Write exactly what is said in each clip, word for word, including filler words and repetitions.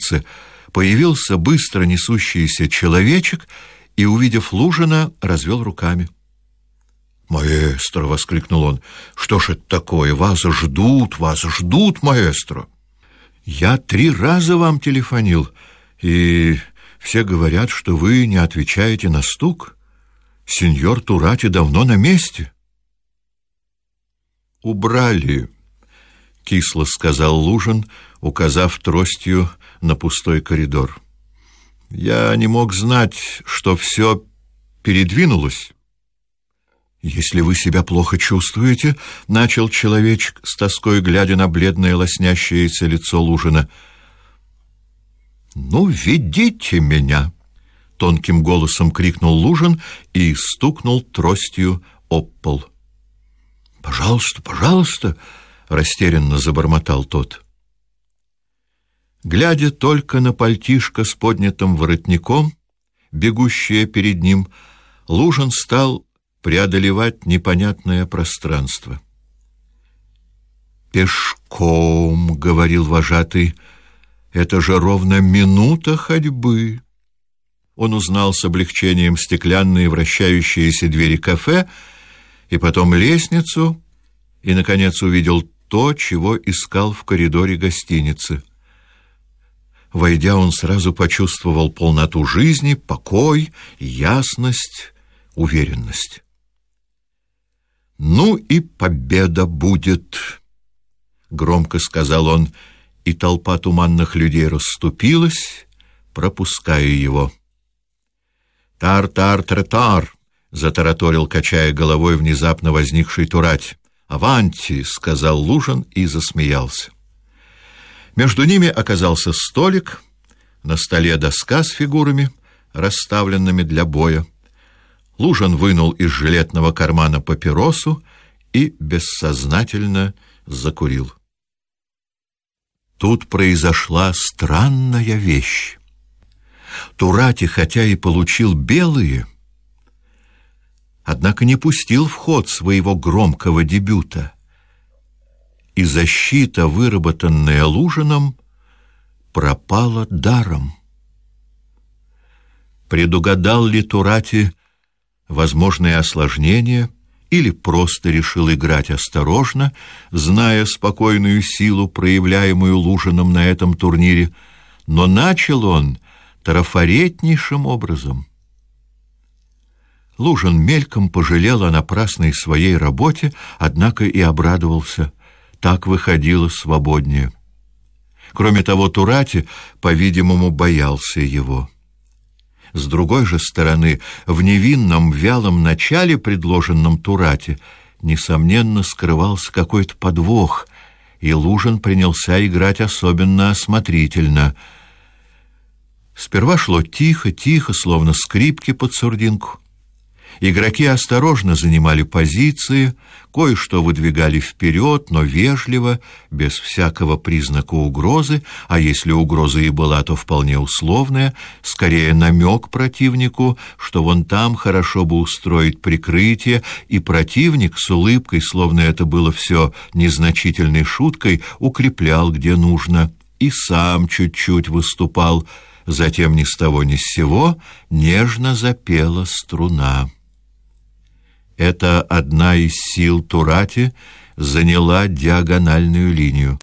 лестнице появился быстро несущийся человечек и, увидев Лужина, развел руками. «Маэстро!» — воскликнул он. «Что ж это такое? Вас ждут, вас ждут, маэстро!» «Я три раза вам телефонил, и все говорят, что вы не отвечаете на стук. Сеньор Турати давно на месте». «Убрали», — кисло сказал Лужин, указав тростью на пустой коридор. «Я не мог знать, что все передвинулось». «Если вы себя плохо чувствуете, — начал человечек, с тоской глядя на бледное лоснящееся лицо Лужина. — Ну, ведите меня! — тонким голосом крикнул Лужин и стукнул тростью об пол. — Пожалуйста, пожалуйста! — растерянно забормотал тот. Глядя только на пальтишко с поднятым воротником, бегущее перед ним, Лужин стал преодолевать непонятное пространство. «Пешком, — говорил вожатый, — это же ровно минута ходьбы». Он узнал с облегчением стеклянные вращающиеся двери кафе, и потом лестницу, и, наконец, увидел то, чего искал в коридоре гостиницы. Войдя, он сразу почувствовал полноту жизни, покой, ясность, уверенность. «Ну и победа будет!» — громко сказал он, и толпа туманных людей расступилась, пропуская его. «Тар-тар-тар-тар!» — затараторил, качая головой, внезапно возникший Турати. «Аванти!» — сказал Лужин и засмеялся. Между ними оказался столик, на столе доска с фигурами, расставленными для боя. Лужин вынул из жилетного кармана папиросу и бессознательно закурил. Тут произошла странная вещь. Турати, хотя и получил белые, однако не пустил в ход своего громкого дебюта, и защита, выработанная Лужиным, пропала даром. Предугадал ли Турати возможные осложнения или просто решил играть осторожно, зная спокойную силу, проявляемую Лужиным на этом турнире, но начал он трафаретнейшим образом. Лужин мельком пожалел о напрасной своей работе, однако и обрадовался. Так выходило свободнее. Кроме того, Турати, по-видимому, боялся его. С другой же стороны, в невинном вялом начале, предложенном Турати, несомненно, скрывался какой-то подвох, и Лужин принялся играть особенно осмотрительно. Сперва шло тихо-тихо, словно скрипки под сурдинку. Игроки осторожно занимали позиции, кое-что выдвигали вперед, но вежливо, без всякого признака угрозы, а если угроза и была, то вполне условная, скорее намек противнику, что вон там хорошо бы устроить прикрытие, и противник с улыбкой, словно это было все незначительной шуткой, укреплял где нужно, и сам чуть-чуть выступал. Затем ни с того ни с сего нежно запела струна. Это одна из сил Турати заняла диагональную линию.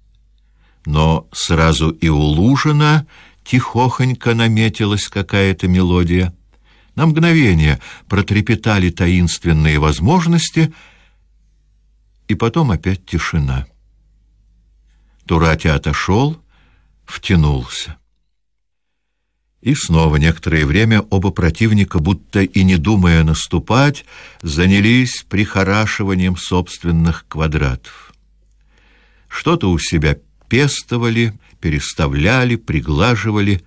Но сразу и у Лужина тихохонько наметилась какая-то мелодия. На мгновение протрепетали таинственные возможности, и потом опять тишина. Турати отошел, втянулся. И снова некоторое время оба противника, будто и не думая наступать, занялись прихорашиванием собственных квадратов. Что-то у себя пестовали, переставляли, приглаживали.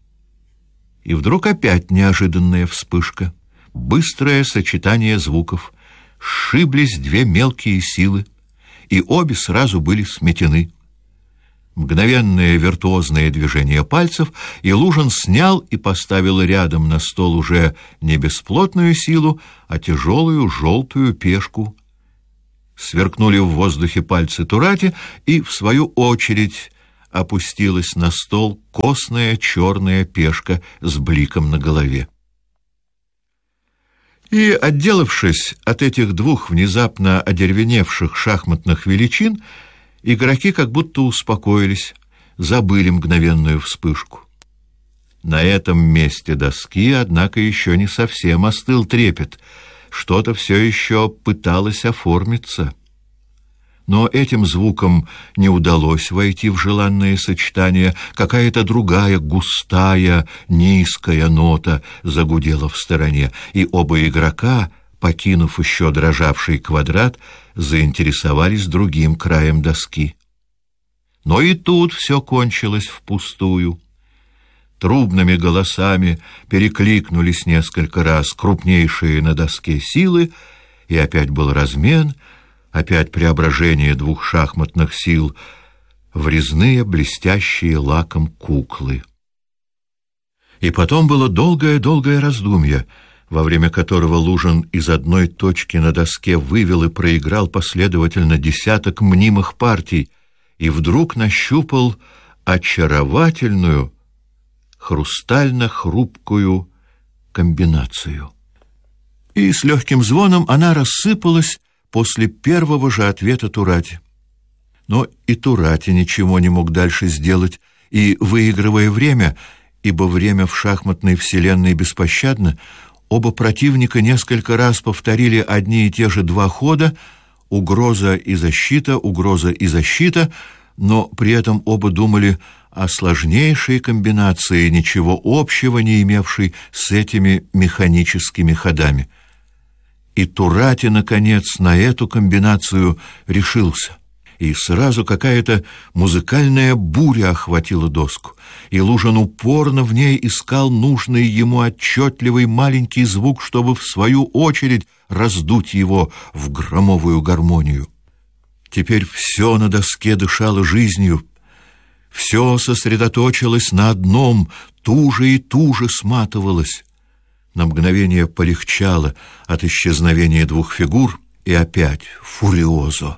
И вдруг опять неожиданная вспышка, быстрое сочетание звуков. Сшиблись две мелкие силы, и обе сразу были сметены. Мгновенное виртуозное движение пальцев, и Лужин снял и поставил рядом на стол уже не бесплотную силу, а тяжелую желтую пешку. Сверкнули в воздухе пальцы Турати, и, в свою очередь, опустилась на стол костная черная пешка с бликом на голове. И, отделавшись от этих двух внезапно одервеневших шахматных величин, игроки как будто успокоились, забыли мгновенную вспышку. На этом месте доски, однако, еще не совсем остыл трепет, что-то все еще пыталось оформиться. Но этим звуком не удалось войти в желанное сочетание. Какая-то другая, густая, низкая нота загудела в стороне, и оба игрока, покинув еще дрожавший квадрат, заинтересовались другим краем доски. Но и тут все кончилось впустую. Трубными голосами перекликнулись несколько раз крупнейшие на доске силы, и опять был размен, опять преображение двух шахматных сил в резные, блестящие лаком куклы. И потом было долгое-долгое раздумье, во время которого Лужин из одной точки на доске вывел и проиграл последовательно десяток мнимых партий, и вдруг нащупал очаровательную, хрустально-хрупкую комбинацию. И с легким звоном она рассыпалась после первого же ответа Турати. Но и Турати ничего не мог дальше сделать, и, выигрывая время, ибо время в шахматной вселенной беспощадно, оба противника несколько раз повторили одни и те же два хода: угроза и защита, угроза и защита, но при этом оба думали о сложнейшей комбинации, ничего общего не имевшей с этими механическими ходами. И Турати, наконец, на эту комбинацию решился. И сразу какая-то музыкальная буря охватила доску, и Лужин упорно в ней искал нужный ему отчетливый маленький звук, чтобы в свою очередь раздуть его в громовую гармонию. Теперь все на доске дышало жизнью, все сосредоточилось на одном, туже и туже сматывалось. На мгновение полегчало от исчезновения двух фигур, и опять фуриозо.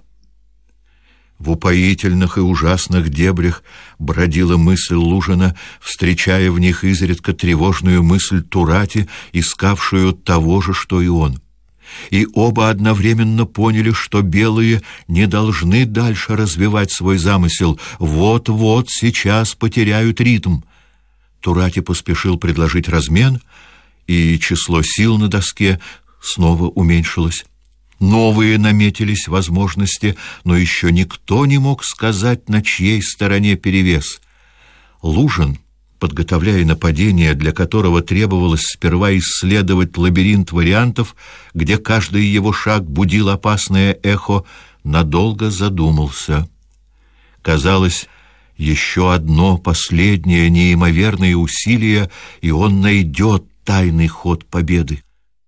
В упоительных и ужасных дебрях бродила мысль Лужина, встречая в них изредка тревожную мысль Турати, искавшую того же, что и он. И оба одновременно поняли, что белые не должны дальше развивать свой замысел. Вот-вот сейчас потеряют ритм. Турати поспешил предложить размен, и число сил на доске снова уменьшилось. Новые наметились возможности, но еще никто не мог сказать, на чьей стороне перевес. Лужин, подготовляя нападение, для которого требовалось сперва исследовать лабиринт вариантов, где каждый его шаг будил опасное эхо, надолго задумался. Казалось, еще одно последнее неимоверное усилие, и он найдет тайный ход победы.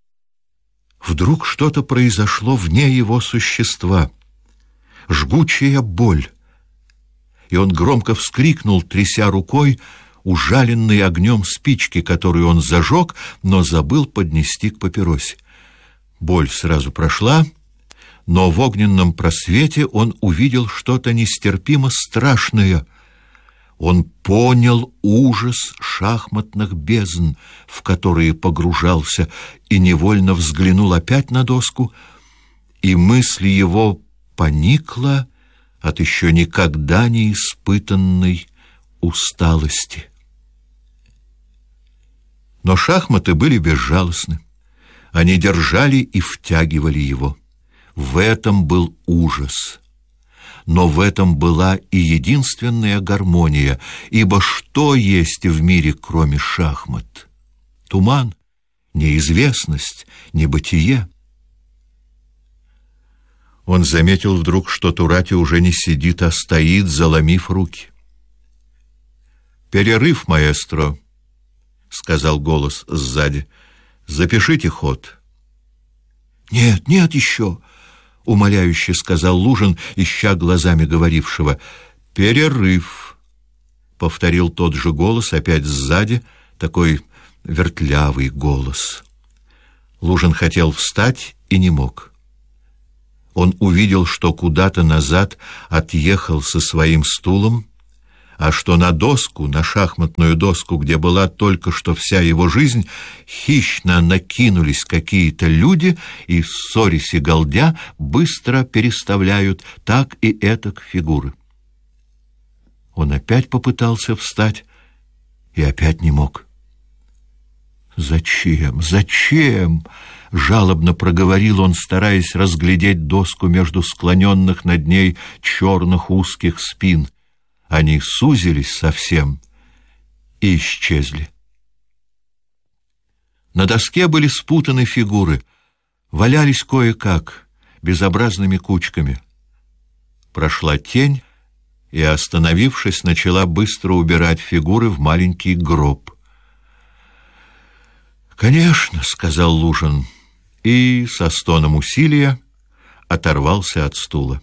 Вдруг что-то произошло вне его существа. Жгучая боль. И он громко вскрикнул, тряся рукой, ужаленный огнем спички, которую он зажег, но забыл поднести к папиросе. Боль сразу прошла, но в огненном просвете он увидел что-то нестерпимо страшное. Он понял ужас шахматных бездн, в которые погружался, и невольно взглянул опять на доску, и мысль его поникла от еще никогда не испытанной усталости. Но шахматы были безжалостны. Они держали и втягивали его. В этом был ужас. Но в этом была и единственная гармония, ибо что есть в мире, кроме шахмат? Туман, неизвестность, небытие. Он заметил вдруг, что Турати уже не сидит, а стоит, заломив руки. «Перерыв, маэстро», — сказал голос сзади. «Запишите ход». «Нет, нет еще», — умоляюще сказал Лужин, ища глазами говорившего. «Перерыв», — повторил тот же голос опять сзади, такой вертлявый голос. Лужин хотел встать и не мог. Он увидел, что куда-то назад отъехал со своим стулом, а что на доску, на шахматную доску, где была только что вся его жизнь, хищно накинулись какие-то люди и, ссорясь и галдя, быстро переставляют так и этак фигуры. Он опять попытался встать и опять не мог. «Зачем? Зачем?» — жалобно проговорил он, стараясь разглядеть доску между склоненных над ней черных узких спин. Они сузились совсем и исчезли. На доске были спутаны фигуры, валялись кое-как, безобразными кучками. Прошла тень и, остановившись, начала быстро убирать фигуры в маленький гроб. «Конечно», — сказал Лужин, и со стоном усилия оторвался от стула.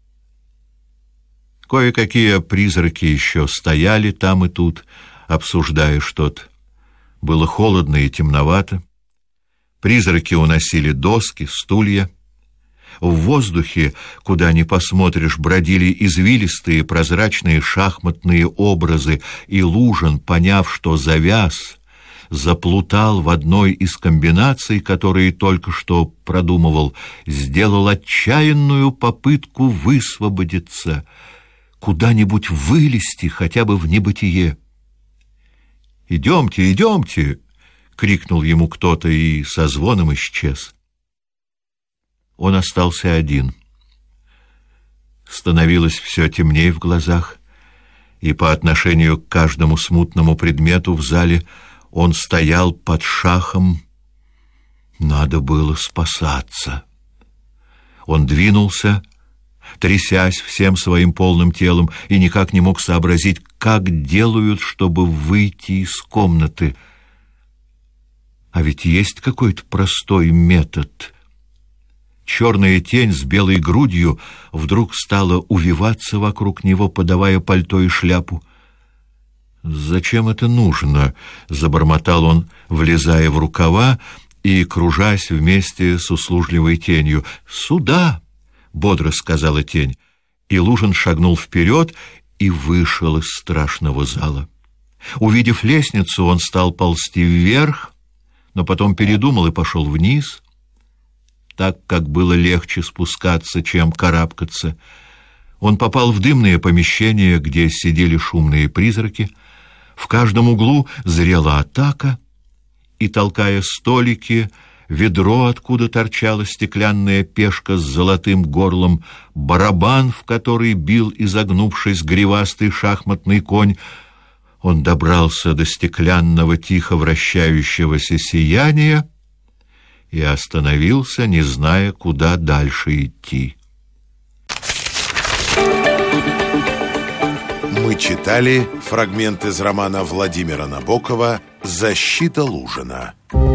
Кое-какие призраки еще стояли там и тут, обсуждая что-то. Было холодно и темновато. Призраки уносили доски, стулья. В воздухе, куда ни посмотришь, бродили извилистые прозрачные шахматные образы, и Лужин, поняв, что завяз, заплутал в одной из комбинаций, которые только что продумывал, сделал отчаянную попытку высвободиться, куда-нибудь вылезти, хотя бы в небытие. «Идемте, идемте!» — крикнул ему кто-то и со звоном исчез. Он остался один. Становилось все темнее в глазах, и по отношению к каждому смутному предмету в зале он стоял под шахом. Надо было спасаться. Он двинулся, трясясь всем своим полным телом, и никак не мог сообразить, как делают, чтобы выйти из комнаты. А ведь есть какой-то простой метод. Черная тень с белой грудью вдруг стала увиваться вокруг него, подавая пальто и шляпу. «Зачем это нужно?» — забормотал он, влезая в рукава и кружась вместе с услужливой тенью. «Сюда!» — бодро сказала тень, и Лужин шагнул вперед и вышел из страшного зала. Увидев лестницу, он стал ползти вверх, но потом передумал и пошел вниз, так как было легче спускаться, чем карабкаться. Он попал в дымное помещение, где сидели шумные призраки. В каждом углу зрела атака, и, толкая столики, ведро, откуда торчала стеклянная пешка с золотым горлом, барабан, в который бил, изогнувшись, гривастый шахматный конь, он добрался до стеклянного тихо вращающегося сияния и остановился, не зная, куда дальше идти. Мы читали фрагмент из романа Владимира Набокова «Защита Лужина».